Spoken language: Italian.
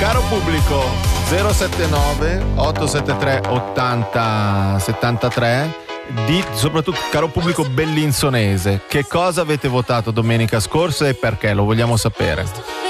Caro pubblico, 079 873 80 73, soprattutto caro pubblico bellinzonese, che cosa avete votato domenica scorsa e perché? Lo vogliamo sapere.